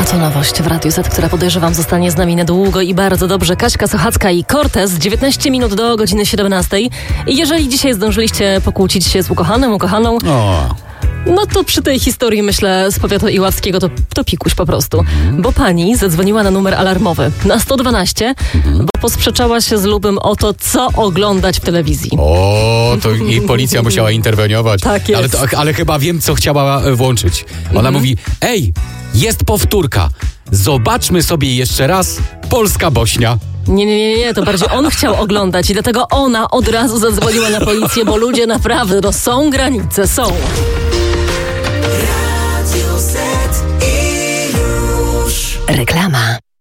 A to nowość w Radiu Z, która podejrzewam zostanie z nami na długo i bardzo dobrze. Kaśka Sochacka i Cortez, 19 minut do godziny 17. I jeżeli dzisiaj zdążyliście pokłócić się z ukochanym, ukochaną, no to przy tej historii, myślę, z powiatu iławskiego to pikuś po prostu. Bo pani zadzwoniła na numer alarmowy na 112, bo posprzeczała się z lubym o to, co oglądać w telewizji. O, to i policja musiała interweniować. Tak jest. Ale chyba wiem, co chciała włączyć. Ona mówi, ej, jest powtórka. Zobaczmy sobie jeszcze raz Polska-Bośnia. Nie, to bardziej on chciał oglądać i dlatego ona od razu zadzwoniła na policję, bo ludzie naprawdę, są granice, są. Reklama.